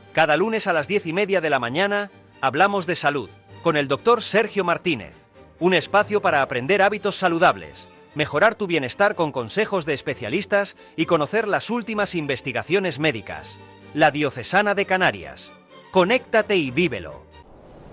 Cada lunes a las 10:30 de la mañana hablamos de salud con el doctor Sergio Martínez. Un espacio para aprender hábitos saludables, mejorar tu bienestar con consejos de especialistas y conocer las últimas investigaciones médicas. La Diocesana de Canarias. Conéctate y vívelo.